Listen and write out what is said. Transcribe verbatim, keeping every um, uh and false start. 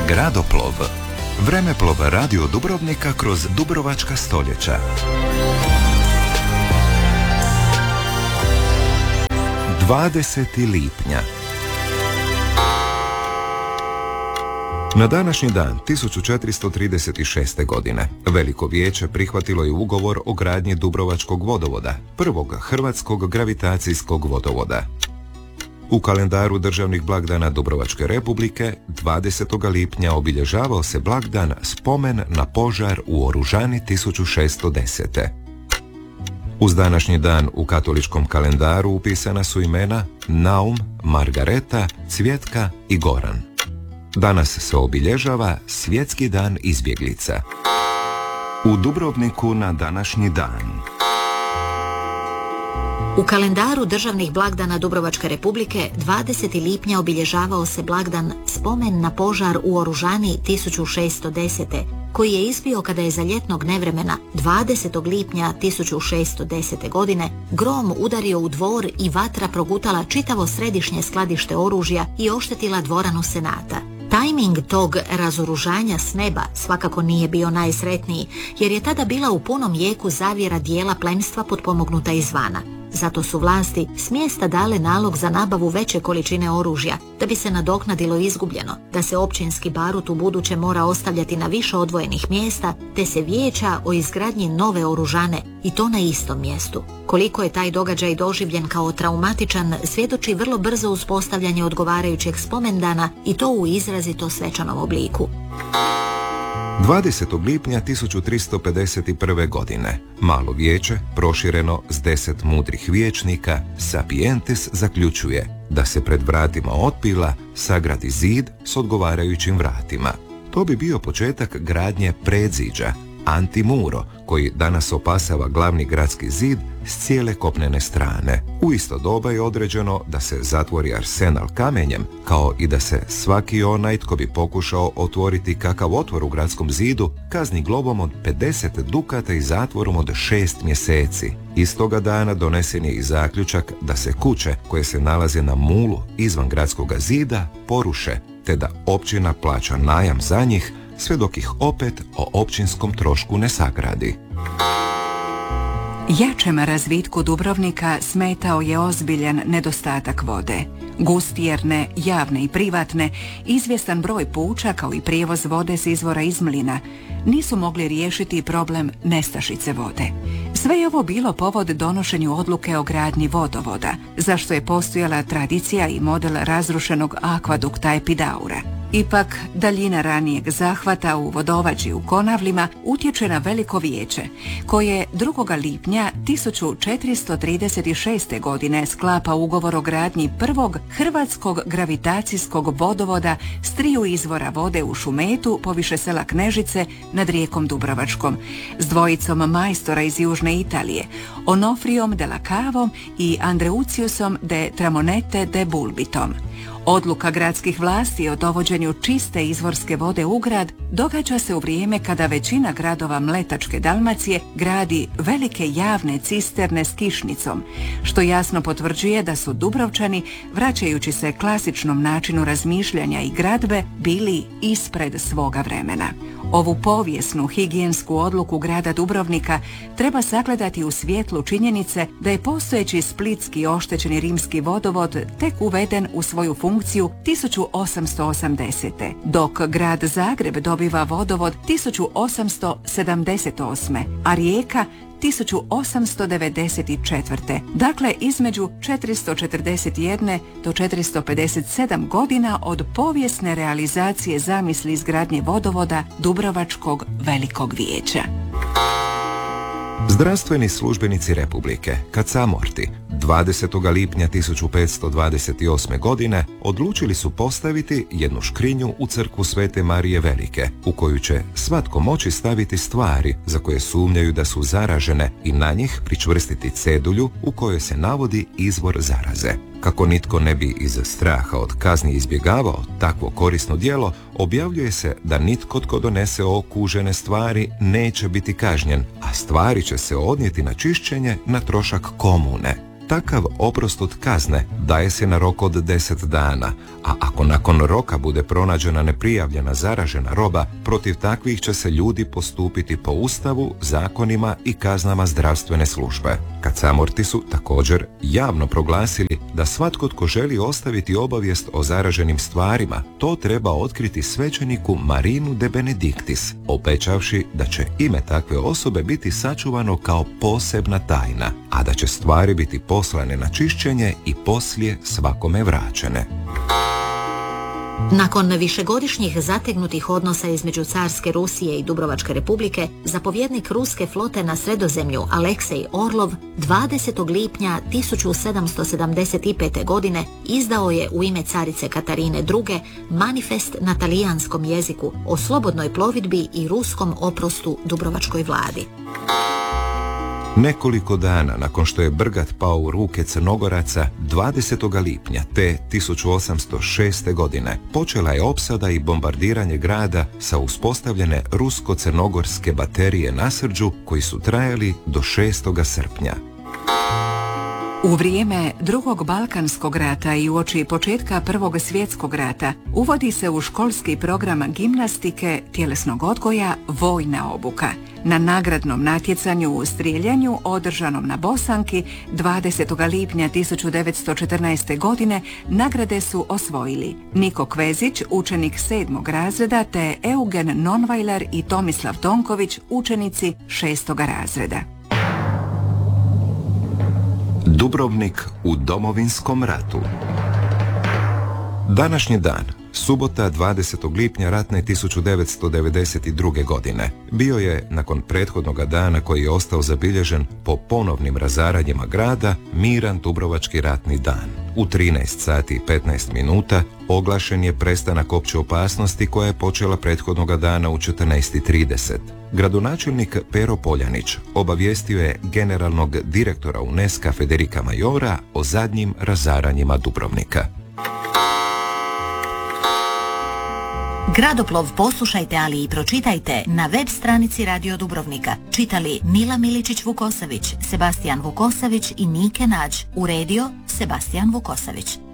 Gradoplov. Vremeplov radio Dubrovnika kroz dubrovačka stoljeća. dvadesetog lipnja. Na današnji dan tisuću četiristo trideset šeste. godine Veliko vijeće prihvatilo je ugovor o gradnji Dubrovačkog vodovoda, prvog hrvatskog gravitacijskog vodovoda. U kalendaru državnih blagdana Dubrovačke republike dvadesetog lipnja obilježavao se blagdan Spomen na požar u Oružani tisuću šesto desete. Uz današnji dan u katoličkom kalendaru upisana su imena Naum, Margareta, Cvjetka i Goran. Danas se obilježava Svjetski dan izbjeglica. U Dubrovniku na današnji dan. U kalendaru državnih blagdana Dubrovačke republike dvadesetog lipnja obilježavao se blagdan Spomen na požar u Oružani tisuću šesto desete. koji je izbio kada je za ljetnog nevremena dvadesetog lipnja tisuću šesto desete. godine grom udario u dvor i vatra progutala čitavo središnje skladište oružja i oštetila dvoranu Senata. Tajming tog razoružanja s neba svakako nije bio najsretniji, jer je tada bila u punom jeku zavjera dijela plemstva potpomognuta izvana. Zato su vlasti s mjesta dale nalog za nabavu veće količine oružja, da bi se nadoknadilo izgubljeno, da se općinski barut u buduće mora ostavljati na više odvojenih mjesta, te se vijeća o izgradnji nove oružane i to na istom mjestu. Koliko je taj događaj doživljen kao traumatičan, svjedoči vrlo brzo uspostavljanje odgovarajućeg spomendana i to u izrazito svečanom obliku. dvadesetog lipnja tisuću tristo pedeset prve. godine Malo vijeće, prošireno s deset mudrih vijećnika, Sapientis zaključuje da se pred vratima otpila sagradi zid s odgovarajućim vratima. To bi bio početak gradnje predziđa, Antimuro, koji danas opasava glavni gradski zid s cijele kopnene strane. U isto doba je određeno da se zatvori arsenal kamenjem, kao i da se svaki onaj tko bi pokušao otvoriti kakav otvor u gradskom zidu kazni globom od pedeset dukata i zatvorom od šest mjeseci. Istoga dana donesen je i zaključak da se kuće koje se nalaze na mulu izvan gradskog zida poruše, te da općina plaća najam za njih sve dok ih opet o općinskom trošku ne sagradi. Jačem razvitku Dubrovnika smetao je ozbiljan nedostatak vode. Gustijerne, javne i privatne, izvjestan broj puča kao i prijevoz vode s izvora iz mlina nisu mogli riješiti problem nestašice vode. Sve je ovo bilo povod donošenju odluke o gradnji vodovoda, zašto je postojala tradicija i model razrušenog akvadukta Epidaura. Ipak, daljina ranijeg zahvata u vodovađi u Konavlima utječe na Veliko vijeće, koje drugog lipnja tisuću četiristo trideset šeste. godine sklapa ugovor o gradnji prvog hrvatskog gravitacijskog vodovoda s triju izvora vode u Šumetu poviše sela Knežice nad rijekom Dubrovačkom, s dvojicom majstora iz Južne Italije, Onofrijom de la Cavom i Andreuciusom de Tramonete de Bulbitom. Odluka gradskih vlasti o dovođenju čiste izvorske vode u grad događa se u vrijeme kada većina gradova Mletačke Dalmacije gradi velike javne cisterne s kišnicom, što jasno potvrđuje da su Dubrovčani, vraćajući se klasičnom načinu razmišljanja i gradbe, bili ispred svoga vremena. Ovu povijesnu higijensku odluku grada Dubrovnika treba sagledati u svjetlu činjenice da je postojeći splitski oštećeni rimski vodovod tek uveden u svoju funkciju tisuću osamsto osamdesete. dok grad Zagreb dobiva vodovod tisuću osamsto sedamdeset osme. a Rijeka tisuću osamsto devedeset četvrte. Dakle, između četiristo četrdeset jedne do četiristo pedeset sedam godina od povijesne realizacije zamisli izgradnje vodovoda Dubrovačkog Velikog vijeća. Zdravstveni službenici Republike, Kacamorti, dvadesetog lipnja tisuću petsto dvadeset osme. godine odlučili su postaviti jednu škrinju u crkvu Svete Marije Velike, u koju će svatko moći staviti stvari za koje sumnjaju da su zaražene i na njih pričvrstiti cedulju u kojoj se navodi izvor zaraze. Kako nitko ne bi iz straha od kazni izbjegavao takvo korisno djelo, objavljuje se da nitko tko donese okužene stvari neće biti kažnjen, a stvari će se odnijeti na čišćenje na trošak komune. Takav oprost od kazne daje se na rok od deset dana, a ako nakon roka bude pronađena neprijavljena zaražena roba, protiv takvih će se ljudi postupiti po Ustavu, zakonima i kaznama zdravstvene službe. Kacamorti su također javno proglasili da svatko tko želi ostaviti obavijest o zaraženim stvarima, to treba otkriti svećeniku Marinu de Benedictis, obećavši da će ime takve osobe biti sačuvano kao posebna tajna, a da će stvari biti poslane na čišćenje i poslije svakome vraćene. Nakon višegodišnjih zategnutih odnosa između Carske Rusije i Dubrovačke Republike, zapovjednik ruske flote na Sredozemlju Aleksej Orlov dvadesetog lipnja tisuću sedamsto sedamdeset pete. godine izdao je u ime carice Katarine druge. manifest na talijanskom jeziku o slobodnoj plovidbi i ruskom oprostu Dubrovačkoj vladi. Nekoliko dana nakon što je Brgat pao u ruke Crnogoraca, dvadesetog lipnja te tisuću osamsto šeste. godine počela je opsada i bombardiranje grada sa uspostavljene rusko-crnogorske baterije na Srđu koji su trajali do šestog srpnja. U vrijeme drugog Balkanskog rata i uoči početka Prvog svjetskog rata uvodi se u školski program gimnastike, tjelesnog odgoja, vojna obuka. Na nagradnom natjecanju u strijeljanju održanom na Bosanki dvadesetog lipnja tisuću devetsto četrnaeste. godine nagrade su osvojili Niko Kvezić, učenik sedmog razreda, te Eugen Nonvajler i Tomislav Tonković, učenici šestog razreda. Dubrovnik u Domovinskom ratu. Današnji dan, subota dvadesetog lipnja ratne tisuću devetsto devedeset druge. godine, bio je, nakon prethodnog dana koji je ostao zabilježen po ponovnim razaranjima grada, miran Dubrovački ratni dan. U trinaest sati i petnaest minuta oglašen je prestanak opće opasnosti koja je počela prethodnog dana u četrnaest i trideset. Gradonačelnik Pero Poljanić obavijestio je generalnog direktora UNESCO Federika Majora o zadnjim razaranjima Dubrovnika. Gradoplov poslušajte, ali i pročitajte na web stranici Radio Dubrovnika. Čitali Mila Miličić-Vukosavić, Sebastijan Vukosavić i Nike Nađ. Uredio Sebastijan Vukosavić.